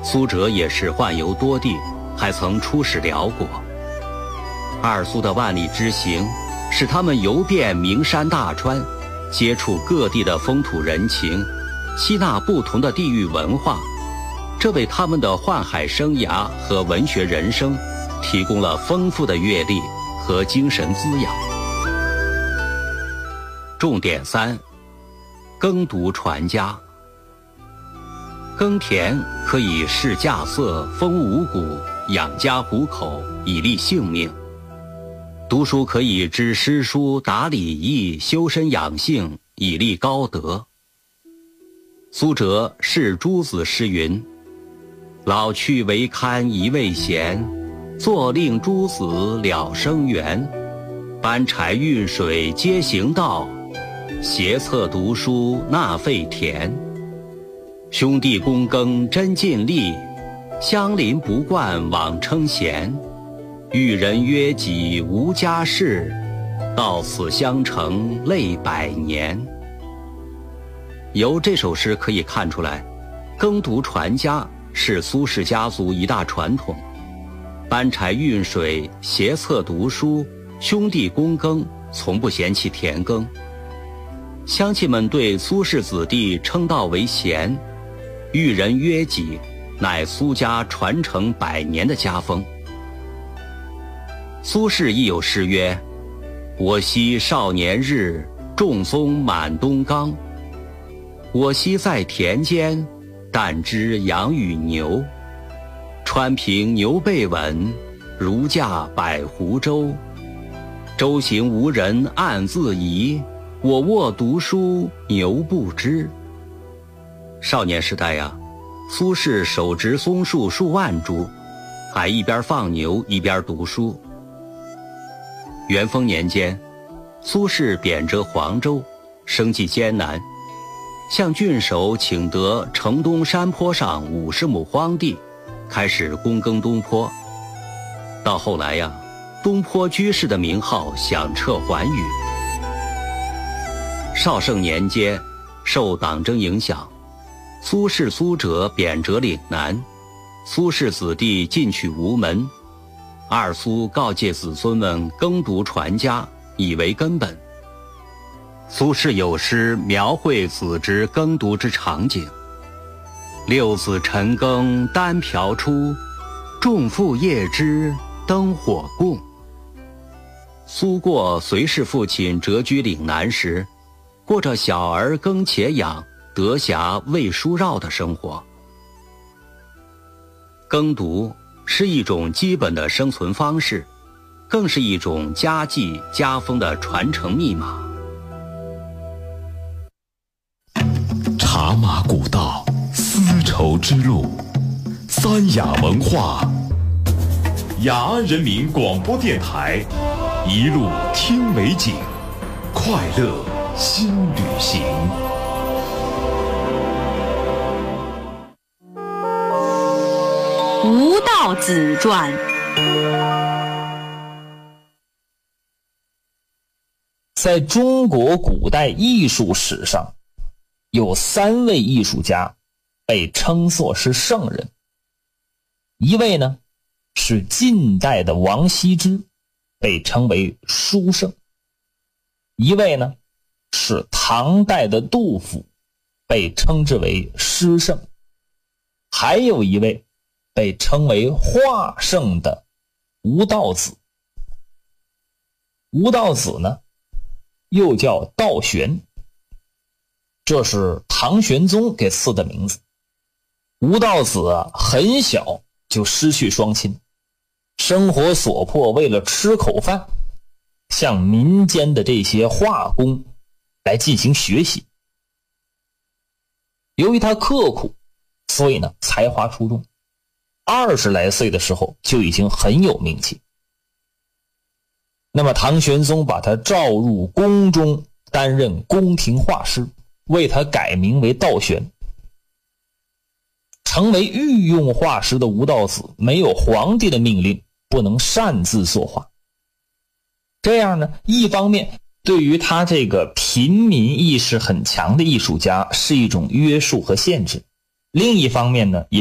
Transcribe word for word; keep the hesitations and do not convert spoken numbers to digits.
苏辙也是宦游多地，还曾出使辽国。二苏的万里之行，使他们游遍名山大川，接触各地的风土人情，吸纳不同的地域文化，这为他们的宦海生涯和文学人生提供了丰富的阅历和精神滋养。重点三：耕读传家。耕田可以试稼穑、丰五谷、养家糊口，以利性命；读书可以知诗书、达礼义、修身养性，以立高德。苏辙是诸子诗云：老去为堪一味闲，坐令诸子了生源。搬柴运水皆行道，携册读书纳废田。兄弟躬耕真尽力，乡邻不惯枉称贤。遇人约己无家室，到此相成累百年。由这首诗可以看出来，耕读传家是苏氏家族一大传统。搬柴运水、携册读书、兄弟躬耕，从不嫌弃田耕。乡亲们对苏氏子弟称道为贤，遇人约己，乃苏家传承百年的家风。苏轼亦有诗曰：我昔少年日，种松满东冈。我昔在田间，但知养与牛。川平牛背稳，如驾百湖舟。舟行无人暗自疑，我卧读书牛不知。少年时代呀，苏轼手植松树数万株，还一边放牛一边读书。元丰年间，苏轼贬谪黄州，生计艰难，向郡守请得城东山坡上五十亩荒地，开始躬耕东坡。到后来呀，东坡居士的名号响彻寰宇。绍圣年间，受党争影响，苏轼、苏辙贬谪岭南，苏氏子弟进取无门。二苏告诫子孙们耕读传家，以为根本。苏轼有诗描绘子侄耕读之场景：六子晨耕单瓢出，众父夜织灯火供。苏过随侍父亲谪居岭南时，过着小儿耕且养，得暇喂书绕的生活。耕读是一种基本的生存方式，更是一种家计家风的传承密码。 茶马古道，丝绸之路，三雅文化，雅安人民广播电台，一路听美景，快乐新旅行。 吴道子传。 在中国古代艺术史上，有三位艺术家被称作是圣人。一位呢是晋代的王羲之，被称为书圣；一位呢是唐代的杜甫，被称之为诗圣；还有一位被称为画圣的吴道子。吴道子呢又叫道玄，这是唐玄宗给赐的名字。吴道子啊很小就失去双亲，生活所迫，为了吃口饭，向民间的这些画工来进行学习。由于他刻苦，所以呢才华出众，二十来岁的时候就已经很有名气。那么唐玄宗把他召入宫中，担任宫廷画师，为他改名为道玄。成为御用画师的吴道子没有皇帝的命令，不能擅自作画。这样呢，一方面对于他这个平民意识很强的艺术家是一种约束和限制，另一方面呢也